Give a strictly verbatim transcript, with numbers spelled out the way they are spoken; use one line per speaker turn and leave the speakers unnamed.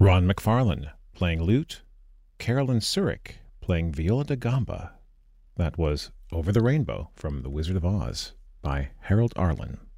Ron McFarlane playing lute, Carolyn Surik playing viola da gamba. That was Over the Rainbow from The Wizard of Oz by Harold Arlen.